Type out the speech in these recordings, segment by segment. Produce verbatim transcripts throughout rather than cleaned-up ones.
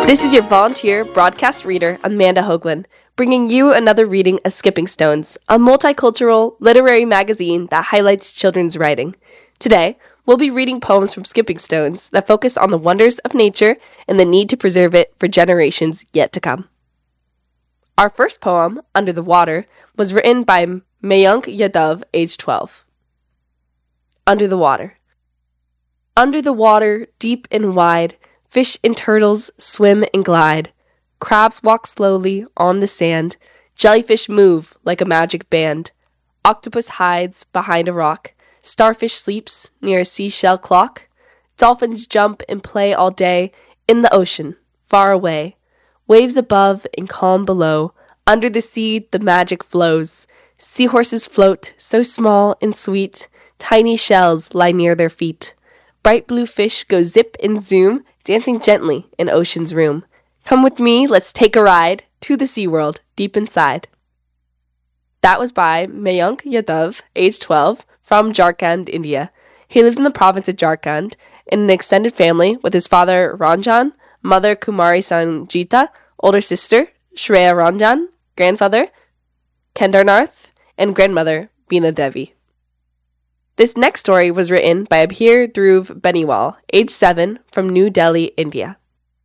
This is your volunteer broadcast reader, Amanda Hoagland, bringing you another reading of Skipping Stones, a multicultural literary magazine that highlights children's writing. Today, we'll be reading poems from Skipping Stones that focus on the wonders of nature and the need to preserve it for generations yet to come. Our first poem, Under the Water, was written by Mayank Yadav, age twelve. Under the Water. Under the water, deep and wide, fish and turtles swim and glide. Crabs walk slowly on the sand. Jellyfish move like a magic band. Octopus hides behind a rock. Starfish sleeps near a seashell clock. Dolphins jump and play all day in the ocean, far away. Waves above and calm below. Under the sea, the magic flows. Seahorses float, so small and sweet. Tiny shells lie near their feet. Bright blue fish go zip and zoom, dancing gently in ocean's room. Come with me, let's take a ride to the SeaWorld, deep inside. That was by Mayank Yadav, age twelve, from Jharkhand, India. He lives in the province of Jharkhand in an extended family with his father Ranjan, mother Kumari Sanjita, older sister Shreya Ranjan, grandfather Kendarnath, and grandmother Beena Devi. This next story was written by Abhir Dhruv Beniwal, age seven, from New Delhi, India.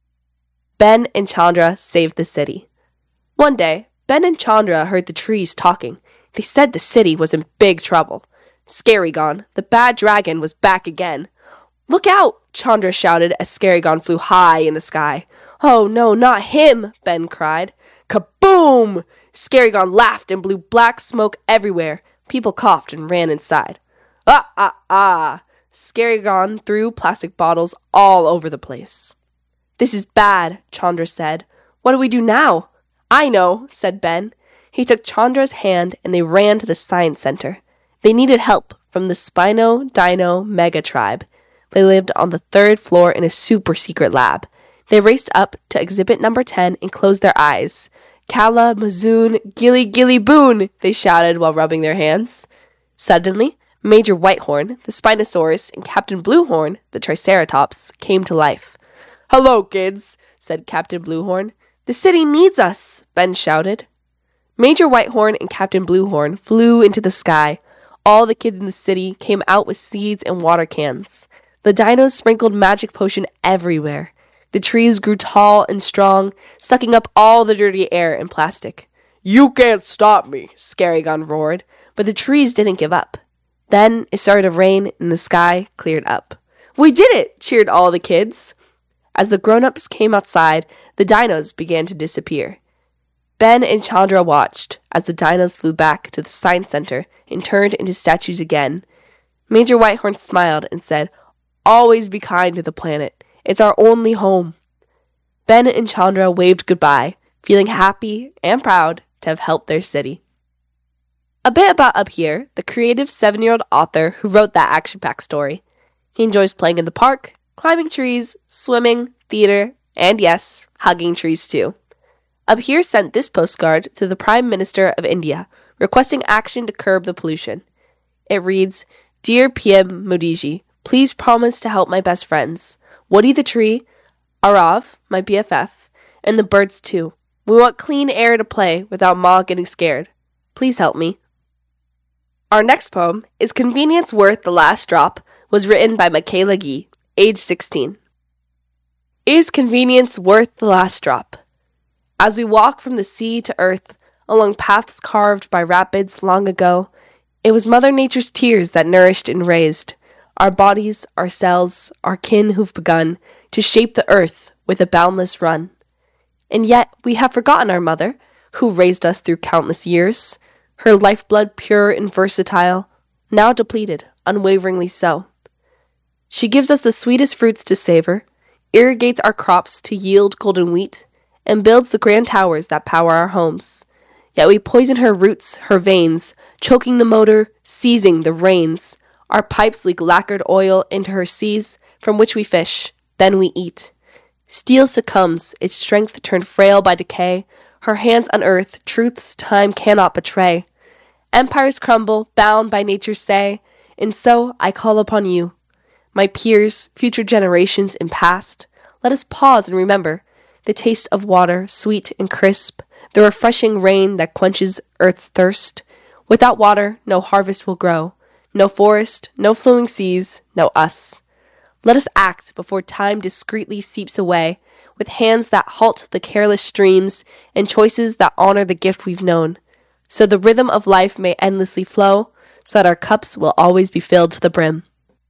Ben and Chandra saved the city. One day, Ben and Chandra heard the trees talking. They said the city was in big trouble. Scarygon, the bad dragon, was back again. "Look out!" Chandra shouted as Scarygon flew high in the sky. "Oh no, not him!" Ben cried. Kaboom! Scarygon laughed and blew black smoke everywhere. People coughed and ran inside. Ah, ah, ah! Scarygon threw plastic bottles all over the place. "This is bad," Chandra said. "What do we do now?" "I know," said Ben. He took Chandra's hand and they ran to the science center. They needed help from the Spino Dino Mega Tribe. They lived on the third floor in a super secret lab. They raced up to exhibit number ten and closed their eyes. "Kala, Mazoon, Gilly, Gilly, Boon!" they shouted while rubbing their hands. Suddenly, Major Whitehorn, the Spinosaurus, and Captain Bluehorn, the Triceratops, came to life. "Hello, kids," said Captain Bluehorn. "The city needs us," Ben shouted. Major Whitehorn and Captain Bluehorn flew into the sky. All the kids in the city came out with seeds and water cans. The dinos sprinkled magic potion everywhere. The trees grew tall and strong, sucking up all the dirty air and plastic. "You can't stop me," Scarygon roared, but the trees didn't give up. Then it started to rain and the sky cleared up. "We did it!" cheered all the kids. As the grown-ups came outside, the dinos began to disappear. Ben and Chandra watched as the dinos flew back to the science center and turned into statues again. Major Whitehorn smiled and said, "Always be kind to the planet. It's our only home." Ben and Chandra waved goodbye, feeling happy and proud to have helped their city. A bit about Abhir, the creative seven-year-old author who wrote that action-packed story. He enjoys playing in the park, climbing trees, swimming, theater, and yes, hugging trees too. Abhir sent this postcard to the Prime Minister of India, requesting action to curb the pollution. It reads, "Dear P M Modi ji, please promise to help my best friends, Woody the tree, Arav, my B F F, and the birds too. We want clean air to play without Ma getting scared. Please help me." Our next poem is Convenience Worth the Last Drop, was written by Michaela Gee, age sixteen. Is convenience worth the last drop? As we walk from the sea to earth, along paths carved by rapids long ago, it was Mother Nature's tears that nourished and raised our bodies, our cells, our kin who've begun to shape the earth with a boundless run. And yet we have forgotten our mother, who raised us through countless years, her lifeblood pure and versatile, now depleted, unwaveringly so. She gives us the sweetest fruits to savor, irrigates our crops to yield golden wheat, and builds the grand towers that power our homes. Yet we poison her roots, her veins, choking the motor, seizing the reins. Our pipes leak lacquered oil into her seas, from which we fish, then we eat. Steel succumbs, its strength turned frail by decay, her hands unearth truths time cannot betray. Empires crumble, bound by nature's say, and so I call upon you, my peers, future generations and past. Let us pause and remember, the taste of water, sweet and crisp, the refreshing rain that quenches earth's thirst. Without water, no harvest will grow, no forest, no flowing seas, no us. Let us act before time discreetly seeps away, with hands that halt the careless streams and choices that honor the gift we've known, so the rhythm of life may endlessly flow, so that our cups will always be filled to the brim.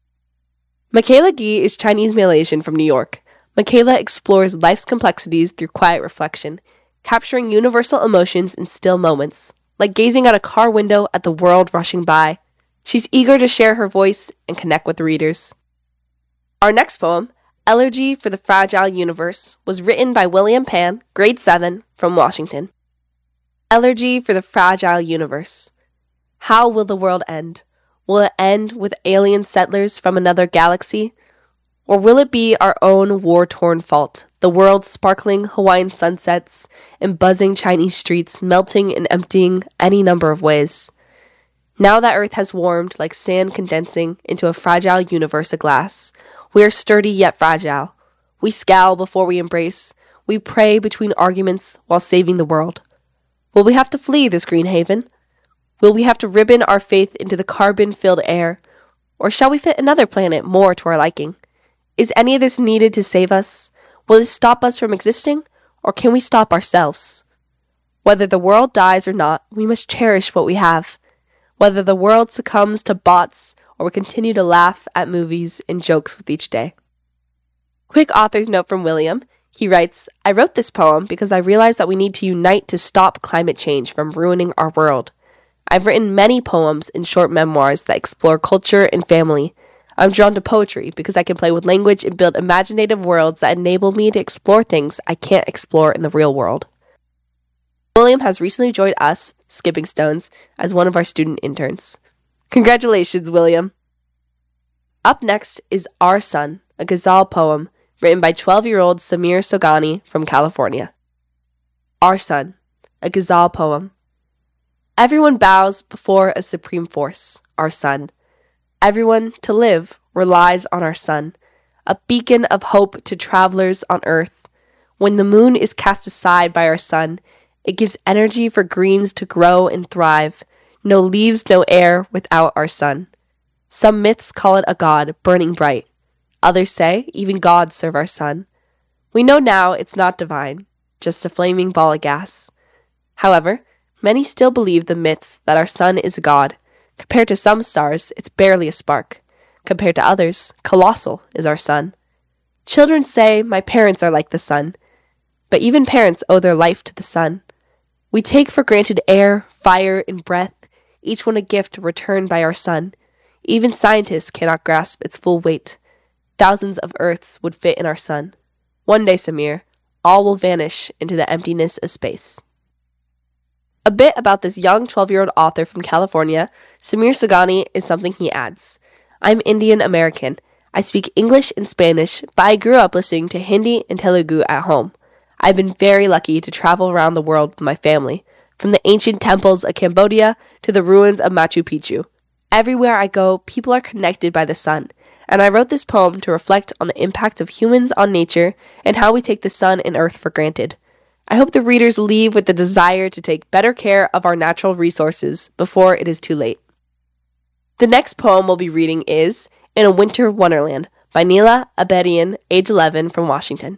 Michaela Gee is Chinese-Malaysian from New York. Michaela explores life's complexities through quiet reflection, capturing universal emotions in still moments, like gazing out a car window at the world rushing by. She's eager to share her voice and connect with readers. Our next poem, Elegy for the Fragile Universe, was written by William Pan, grade seven, from Washington. Elegy for the Fragile Universe. How will the world end? Will it end with alien settlers from another galaxy? Or will it be our own war-torn fault, the world's sparkling Hawaiian sunsets and buzzing Chinese streets melting and emptying any number of ways? Now that Earth has warmed like sand condensing into a fragile universe of glass, we are sturdy yet fragile. We scowl before we embrace. We pray between arguments while saving the world. Will we have to flee this green haven? Will we have to ribbon our faith into the carbon-filled air? Or shall we fit another planet more to our liking? Is any of this needed to save us? Will this stop us from existing? Or can we stop ourselves? Whether the world dies or not, we must cherish what we have. Whether the world succumbs to bots or we continue to laugh at movies and jokes with each day. Quick author's note from William. He writes, I wrote this poem because I realized that we need to unite to stop climate change from ruining our world. I've written many poems and short memoirs that explore culture and family. I'm drawn to poetry because I can play with language and build imaginative worlds that enable me to explore things I can't explore in the real world. William has recently joined us, Skipping Stones, as one of our student interns. Congratulations, William! Up next is Our Sun, a ghazal poem written by twelve-year-old Samir Sogani from California. Our Sun, a ghazal poem. Everyone bows before a supreme force, our sun. Everyone, to live, relies on our sun, a beacon of hope to travelers on earth. When the moon is cast aside by our sun, it gives energy for greens to grow and thrive. No leaves, no air without our sun. Some myths call it a god, burning bright. Others say even gods serve our sun. We know now it's not divine, just a flaming ball of gas. However, many still believe the myths that our sun is a god. Compared to some stars, it's barely a spark. Compared to others, colossal is our sun. Children say, my parents are like the sun. But even parents owe their life to the sun. We take for granted air, fire, and breath, each one a gift returned by our sun. Even scientists cannot grasp its full weight. Thousands of Earths would fit in our sun. One day, Samir, all will vanish into the emptiness of space. A bit about this young twelve-year-old author from California, Samir Sogani, is something he adds. I'm Indian American. I speak English and Spanish, but I grew up listening to Hindi and Telugu at home. I've been very lucky to travel around the world with my family, from the ancient temples of Cambodia to the ruins of Machu Picchu. Everywhere I go, people are connected by the sun, and I wrote this poem to reflect on the impact of humans on nature and how we take the sun and earth for granted. I hope the readers leave with the desire to take better care of our natural resources before it is too late. The next poem we'll be reading is In a Winter Wonderland by Neela Abedian, age eleven, from Washington.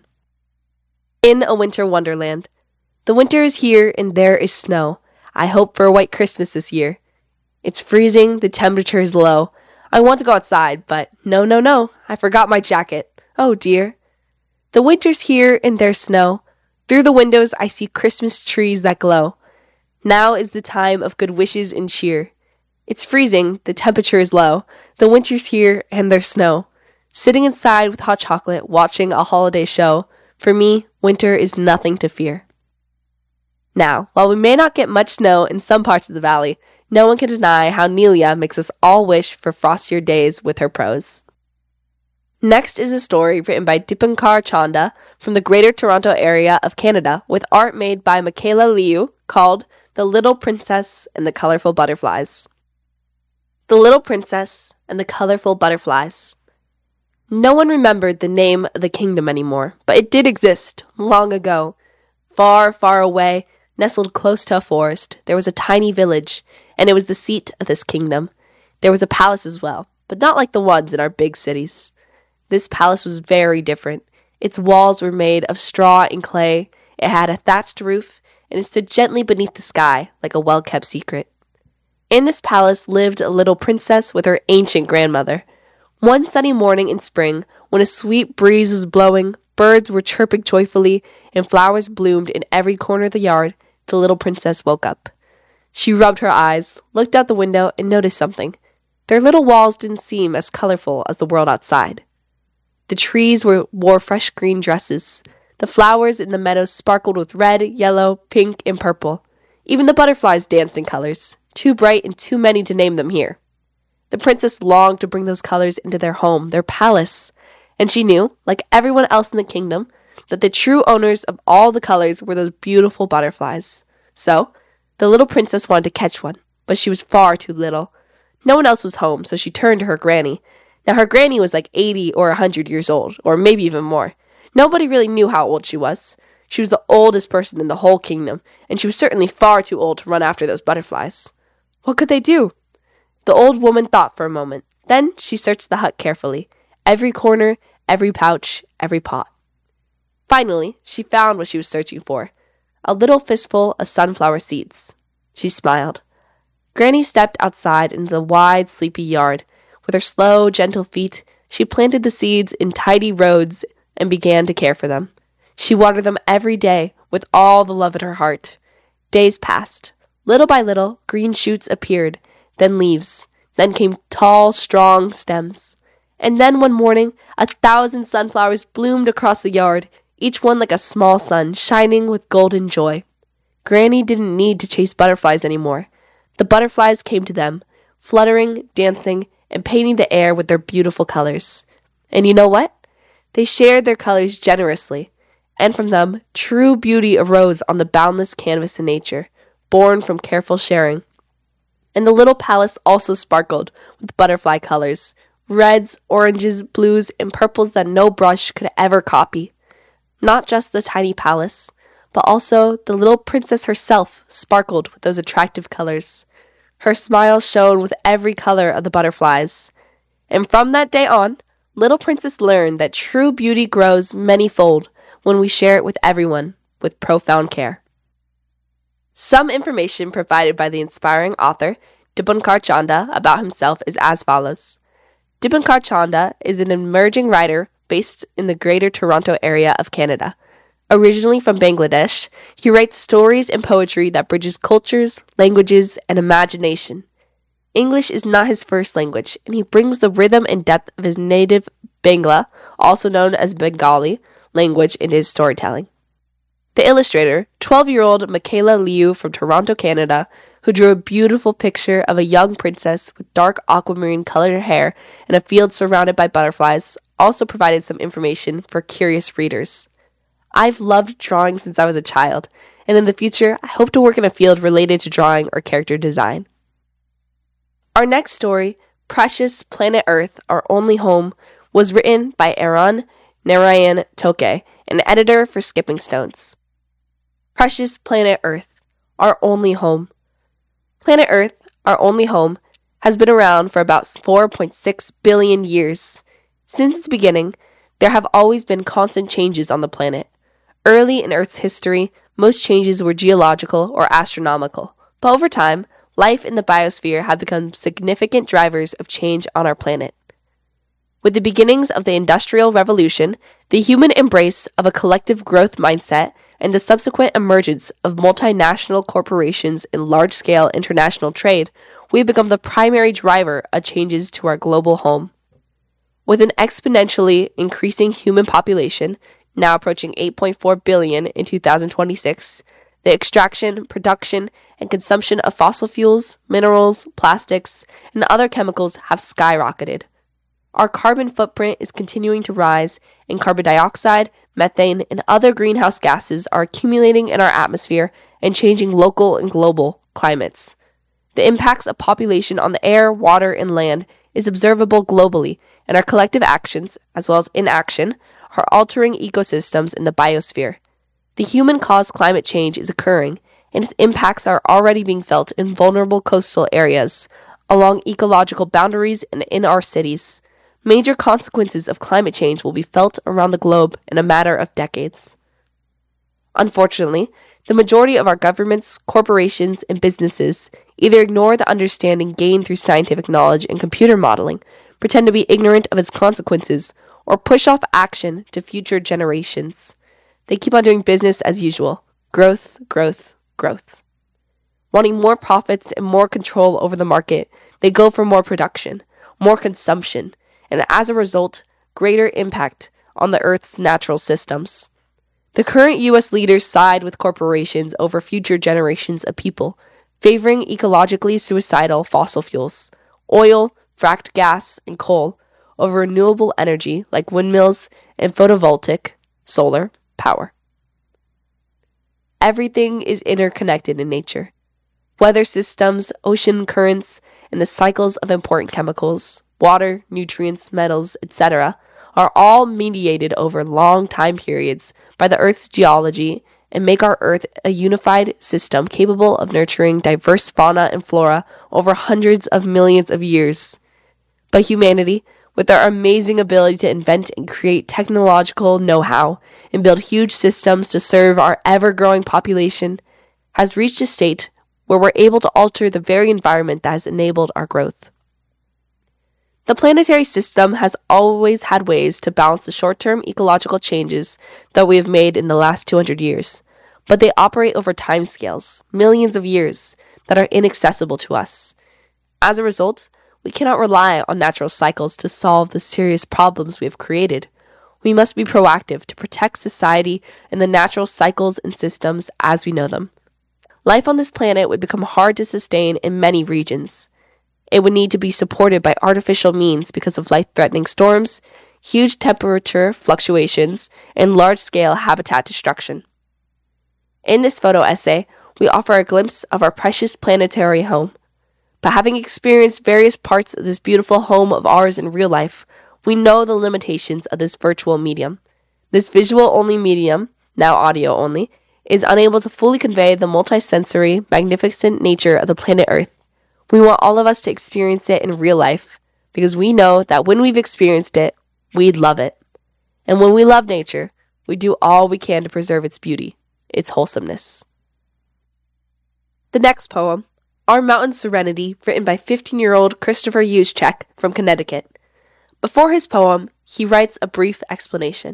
In a Winter Wonderland. The winter is here and there is snow. I hope for a white Christmas this year. It's freezing, the temperature is low. I want to go outside, but no, no, no, I forgot my jacket. Oh dear. The winter's here and there's snow. Through the windows I see Christmas trees that glow. Now is the time of good wishes and cheer. It's freezing, the temperature is low. The winter's here and there's snow. Sitting inside with hot chocolate, watching a holiday show. For me, winter is nothing to fear. Now, while we may not get much snow in some parts of the valley, no one can deny how Neela makes us all wish for frostier days with her prose. Next is a story written by Dipankar Chanda from the Greater Toronto Area of Canada with art made by Michaela Liu called The Little Princess and the Colorful Butterflies. The Little Princess and the Colorful Butterflies. No one remembered the name of the kingdom anymore, but it did exist, long ago. Far, far away, nestled close to a forest, there was a tiny village, and it was the seat of this kingdom. There was a palace as well, but not like the ones in our big cities. This palace was very different. Its walls were made of straw and clay, it had a thatched roof, and it stood gently beneath the sky, like a well-kept secret. In this palace lived a little princess with her ancient grandmother. One sunny morning in spring, when a sweet breeze was blowing, birds were chirping joyfully, and flowers bloomed in every corner of the yard, the little princess woke up. She rubbed her eyes, looked out the window, and noticed something. Their little walls didn't seem as colorful as the world outside. The trees were, wore fresh green dresses. The flowers in the meadows sparkled with red, yellow, pink, and purple. Even the butterflies danced in colors, too bright and too many to name them here. The princess longed to bring those colors into their home, their palace, and she knew, like everyone else in the kingdom, that the true owners of all the colors were those beautiful butterflies. So, the little princess wanted to catch one, but she was far too little. No one else was home, so she turned to her granny. Now, her granny was like eighty or a hundred years old, or maybe even more. Nobody really knew how old she was. She was the oldest person in the whole kingdom, and she was certainly far too old to run after those butterflies. What could they do? The old woman thought for a moment. Then she searched the hut carefully. Every corner, every pouch, every pot. Finally, she found what she was searching for. A little fistful of sunflower seeds. She smiled. Granny stepped outside into the wide, sleepy yard. With her slow, gentle feet, she planted the seeds in tidy rows and began to care for them. She watered them every day with all the love in her heart. Days passed. Little by little, green shoots appeared, then leaves, then came tall, strong stems. And then one morning, a thousand sunflowers bloomed across the yard, each one like a small sun, shining with golden joy. Granny didn't need to chase butterflies anymore. The butterflies came to them, fluttering, dancing, and painting the air with their beautiful colors. And you know what? They shared their colors generously, and from them, true beauty arose on the boundless canvas of nature, born from careful sharing. And the little palace also sparkled with butterfly colors, reds, oranges, blues, and purples that no brush could ever copy. Not just the tiny palace, but also the little princess herself sparkled with those attractive colors. Her smile shone with every color of the butterflies. And from that day on, little princess learned that true beauty grows many-fold when we share it with everyone with profound care. Some information provided by the inspiring author Dipankar Chanda about himself is as follows. Dipankar Chanda is an emerging writer based in the Greater Toronto area of Canada. Originally from Bangladesh, he writes stories and poetry that bridges cultures, languages, and imagination. English is not his first language, and he brings the rhythm and depth of his native Bangla, also known as Bengali, language into his storytelling. The illustrator, twelve-year-old Michaela Liu from Toronto, Canada, who drew a beautiful picture of a young princess with dark aquamarine colored hair in a field surrounded by butterflies, also provided some information for curious readers. I've loved drawing since I was a child, and in the future, I hope to work in a field related to drawing or character design. Our next story, Precious Planet Earth, Our Only Home, was written by Aaron Narayan Toke, an editor for Skipping Stones. Precious Planet Earth, Our Only Home. Planet Earth, Our Only Home, has been around for about four point six billion years. Since its beginning, there have always been constant changes on the planet. Early in Earth's history, most changes were geological or astronomical, but over time, life in the biosphere have become significant drivers of change on our planet. With the beginnings of the Industrial Revolution, the human embrace of a collective growth mindset, and the subsequent emergence of multinational corporations in large-scale international trade, we have become the primary driver of changes to our global home. With an exponentially increasing human population, now approaching eight point four billion in two thousand twenty-six, the extraction, production, and consumption of fossil fuels, minerals, plastics, and other chemicals have skyrocketed. Our carbon footprint is continuing to rise, and carbon dioxide, methane, and other greenhouse gases are accumulating in our atmosphere and changing local and global climates. The impacts of population on the air, water, and land is observable globally, and our collective actions, as well as inaction, are altering ecosystems in the biosphere. The human-caused climate change is occurring, and its impacts are already being felt in vulnerable coastal areas, along ecological boundaries, and in our cities. Major consequences of climate change will be felt around the globe in a matter of decades. Unfortunately, the majority of our governments, corporations, and businesses either ignore the understanding gained through scientific knowledge and computer modeling, pretend to be ignorant of its consequences, or push off action to future generations. They keep on doing business as usual. Growth, growth, growth. Wanting more profits and more control over the market, they go for more production, more consumption, and as a result, greater impact on the Earth's natural systems. The current U S leaders side with corporations over future generations of people, favoring ecologically suicidal fossil fuels, oil, fracked gas, and coal, over renewable energy like windmills and photovoltaic, solar, power. Everything is interconnected in nature. Weather systems, ocean currents, and the cycles of important chemicals, water, nutrients, metals, et cetera, are all mediated over long time periods by the Earth's geology and make our Earth a unified system capable of nurturing diverse fauna and flora over hundreds of millions of years. But humanity, with our amazing ability to invent and create technological know-how and build huge systems to serve our ever-growing population, has reached a state where we're able to alter the very environment that has enabled our growth. The planetary system has always had ways to balance the short-term ecological changes that we have made in the last two hundred years, but they operate over timescales, millions of years, that are inaccessible to us. As a result, we cannot rely on natural cycles to solve the serious problems we have created. We must be proactive to protect society and the natural cycles and systems as we know them. Life on this planet would become hard to sustain in many regions. It would need to be supported by artificial means because of life-threatening storms, huge temperature fluctuations, and large-scale habitat destruction. In this photo essay, we offer a glimpse of our precious planetary home. But having experienced various parts of this beautiful home of ours in real life, we know the limitations of this virtual medium. This visual-only medium, now audio only, is unable to fully convey the multisensory, magnificent nature of the planet Earth. We want all of us to experience it in real life, because we know that when we've experienced it, we'd love it. And when we love nature, we do all we can to preserve its beauty, its wholesomeness. The next poem, Our Mountain Serenity, written by fifteen-year-old Christopher Yuschek from Connecticut. Before his poem, he writes a brief explanation.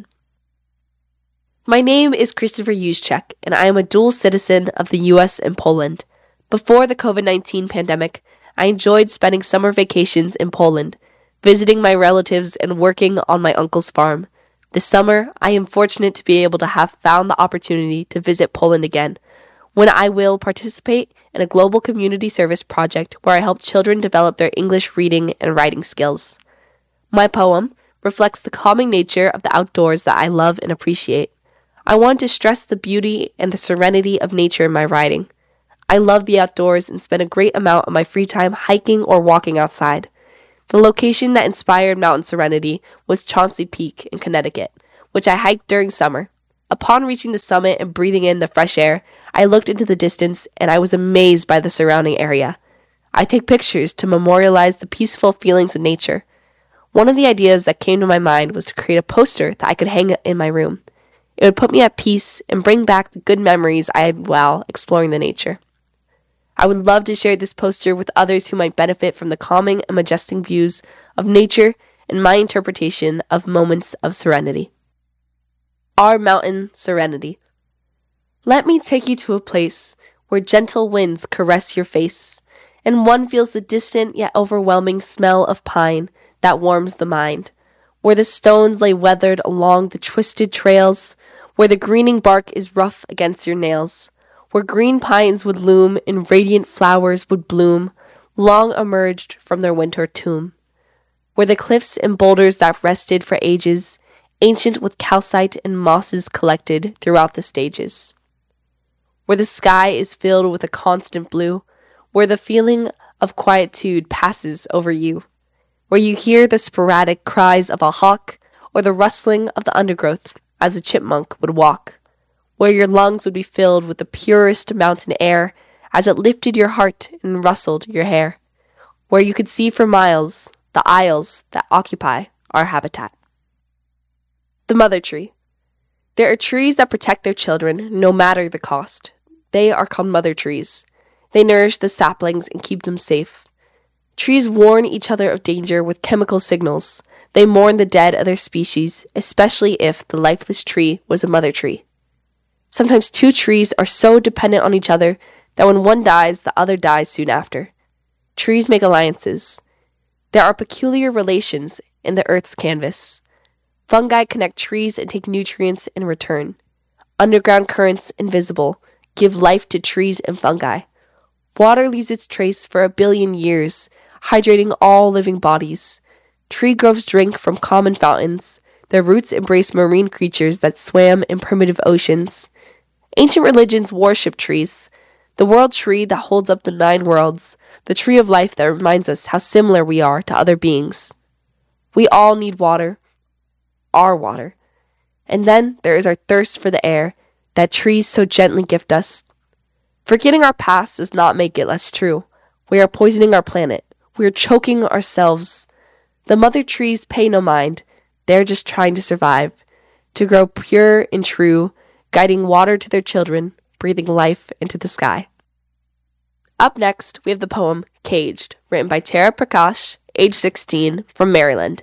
My name is Christopher Yuschek, and I am a dual citizen of the U S and Poland. Before the covid nineteen pandemic, I enjoyed spending summer vacations in Poland, visiting my relatives and working on my uncle's farm. This summer, I am fortunate to be able to have found the opportunity to visit Poland again, when I will participate in a global community service project where I help children develop their English reading and writing skills. My poem reflects the calming nature of the outdoors that I love and appreciate. I want to stress the beauty and the serenity of nature in my writing. I love the outdoors and spend a great amount of my free time hiking or walking outside. The location that inspired Mountain Serenity was Chauncey Peak in Connecticut, which I hiked during summer. Upon reaching the summit and breathing in the fresh air, I looked into the distance and I was amazed by the surrounding area. I take pictures to memorialize the peaceful feelings of nature. One of the ideas that came to my mind was to create a poster that I could hang in my room. It would put me at peace and bring back the good memories I had while exploring the nature. I would love to share this poster with others who might benefit from the calming and majestic views of nature and my interpretation of moments of serenity. Our Mountain Serenity. Let me take you to a place where gentle winds caress your face, and one feels the distant yet overwhelming smell of pine that warms the mind, where the stones lay weathered along the twisted trails, where the greening bark is rough against your nails, where green pines would loom and radiant flowers would bloom, long emerged from their winter tomb, where the cliffs and boulders that rested for ages, ancient with calcite and mosses collected throughout the stages, where the sky is filled with a constant blue, where the feeling of quietude passes over you. where you hear the sporadic cries of a hawk or the rustling of the undergrowth as a chipmunk would walk, where your lungs would be filled with the purest mountain air as it lifted your heart and rustled your hair, where you could see for miles the aisles that occupy our habitat. The mother tree. There are trees that protect their children no matter the cost. They are called mother trees. They nourish the saplings and keep them safe. Trees warn each other of danger with chemical signals. They mourn the dead of their species, especially if the lifeless tree was a mother tree. Sometimes two trees are so dependent on each other that when one dies, the other dies soon after. Trees make alliances. There are peculiar relations in the earth's canvas. Fungi connect trees and take nutrients in return. Underground currents, invisible, give life to trees and fungi. Water leaves its trace for a billion years, hydrating all living bodies. Tree groves drink from common fountains. Their roots embrace marine creatures that swam in primitive oceans. Ancient religions worship trees. The world tree that holds up the nine worlds, the tree of life that reminds us how similar we are to other beings. We all need water, our water. And then there is our thirst for the air that trees so gently gift us. Forgetting our past does not make it less true. We are poisoning our planet. We are choking ourselves. The mother trees pay no mind. They're just trying to survive, to grow pure and true, guiding water to their children, breathing life into the sky. Up next, we have the poem Caged, written by Tara Prakash, age sixteen, from Maryland.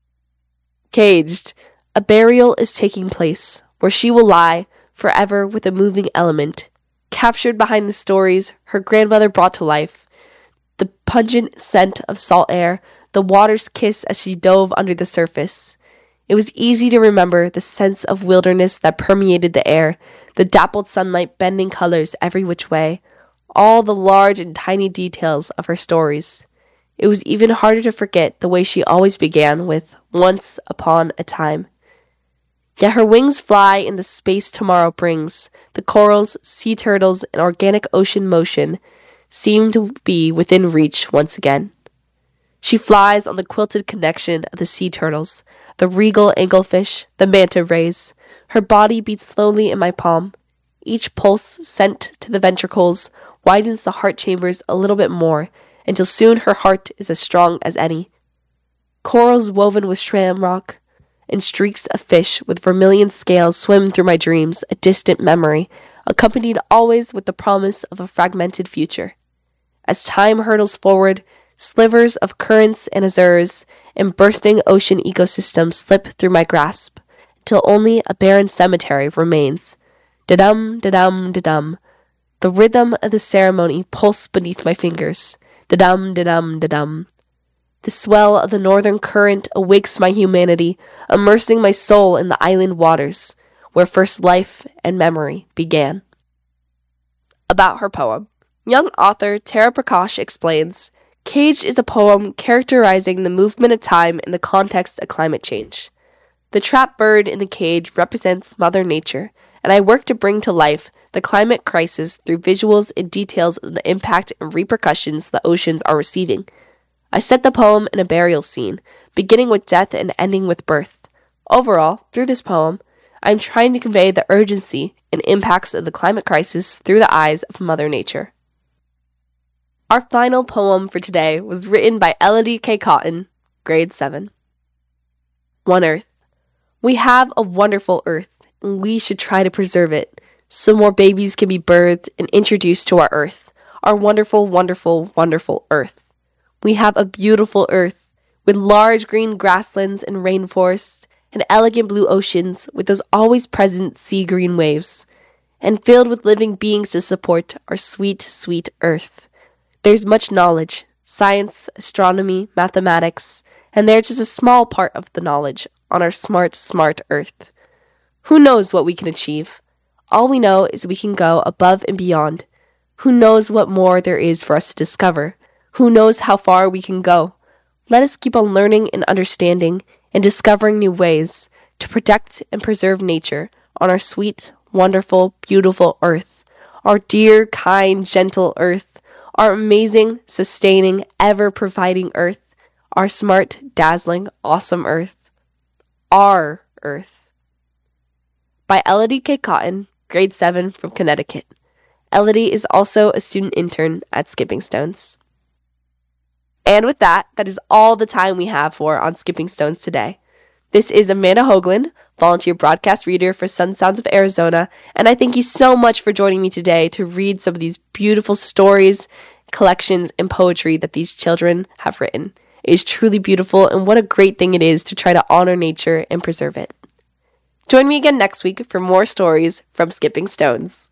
Caged, a burial is taking place, where she will lie forever with a moving element, captured behind the stories her grandmother brought to life, the pungent scent of salt air, the water's kiss as she dove under the surface. It was easy to remember the sense of wilderness that permeated the air, the dappled sunlight bending colors every which way, all the large and tiny details of her stories. It was even harder to forget the way she always began with, "Once upon a time." Yet her wings fly in the space tomorrow brings. The corals, sea turtles, and organic ocean motion seem to be within reach once again. She flies on the quilted connection of the sea turtles, the regal anglefish, the manta rays. Her body beats slowly in my palm. Each pulse sent to the ventricles widens the heart chambers a little bit more, until soon her heart is as strong as any. Corals woven with shamrock and streaks of fish with vermilion scales swim through my dreams, a distant memory, accompanied always with the promise of a fragmented future. As time hurtles forward, slivers of currents and azures and bursting ocean ecosystems slip through my grasp, till only a barren cemetery remains. Da-dum, da-dum, da-dum. The rhythm of the ceremony pulses beneath my fingers. Da-dum, da-dum, da-dum. The swell of the northern current awakes my humanity, immersing my soul in the island waters, where first life and memory began. About her poem. Young author Tara Prakash explains, Caged is a poem characterizing the movement of time in the context of climate change. The trapped bird in the cage represents Mother Nature, and I work to bring to life the climate crisis through visuals and details of the impact and repercussions the oceans are receiving. I set the poem in a burial scene, beginning with death and ending with birth. Overall, through this poem, I am trying to convey the urgency and impacts of the climate crisis through the eyes of Mother Nature. Our final poem for today was written by Elodie K. Cotton, grade seven. One Earth. We have a wonderful Earth, and we should try to preserve it, so more babies can be birthed and introduced to our Earth, our wonderful, wonderful, wonderful Earth. We have a beautiful Earth, with large green grasslands and rainforests, and elegant blue oceans with those always present sea green waves, and filled with living beings to support our sweet, sweet Earth. There's much knowledge, science, astronomy, mathematics, and they're just a small part of the knowledge on our smart, smart Earth. Who knows what we can achieve? All we know is we can go above and beyond. Who knows what more there is for us to discover? Who knows how far we can go? Let us keep on learning and understanding and discovering new ways to protect and preserve nature on our sweet, wonderful, beautiful Earth, our dear, kind, gentle Earth, our amazing, sustaining, ever-providing Earth, Our smart, dazzling, awesome Earth. Our Earth. By Elodie K. Cotton, grade seven from Connecticut. Elodie is also a student intern at Skipping Stones. And with that, that is all the time we have for on Skipping Stones today. This is Amanda Hoagland, volunteer broadcast reader for Sun Sounds of Arizona, and I thank you so much for joining me today to read some of these beautiful stories, collections, and poetry that these children have written. It is truly beautiful, and what a great thing it is to try to honor nature and preserve it. Join me again next week for more stories from Skipping Stones.